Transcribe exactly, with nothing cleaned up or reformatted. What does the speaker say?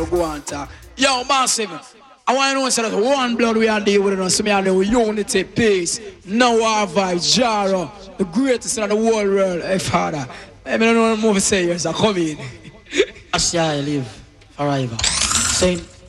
Go on, talk. Yo, massive. I want to know so that one blood we are dealing with us. So me and the unity, peace, no our vibes, Jaro, the greatest in the whole world. Hey, Father. I don't know what more to say. Yes, I come in. That's how I live forever. Same.